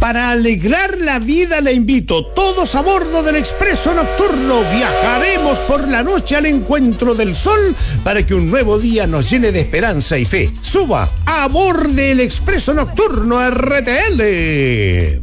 Para alegrar la vida le invito, todos a bordo del Expreso Nocturno. Viajaremos por la noche al encuentro del sol para que un nuevo día nos llene de esperanza y fe. Suba a bordo del Expreso Nocturno RTL.